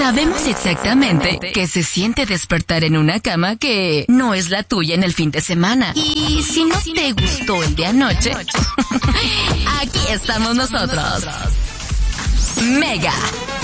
Sabemos exactamente que se siente despertar en una cama que no es la tuya en el fin de semana. Y si no te gustó el de anoche, aquí estamos nosotros. Mega